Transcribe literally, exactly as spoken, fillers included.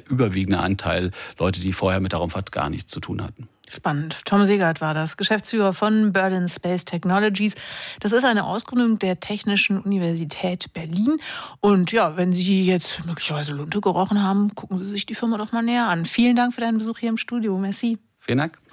der überwiegende Anteil Leute, die vorher mit der Raumfahrt gar nichts zu tun hatten. Spannend. Tom Segert war das, Geschäftsführer von Berlin Space Technologies. Das ist eine Ausgründung der Technischen Universität Berlin. Und ja, wenn Sie jetzt möglicherweise Lunte gerochen haben, gucken Sie sich die Firma doch mal näher an. Vielen Dank für deinen Besuch hier im Studio. Merci. Vielen Dank.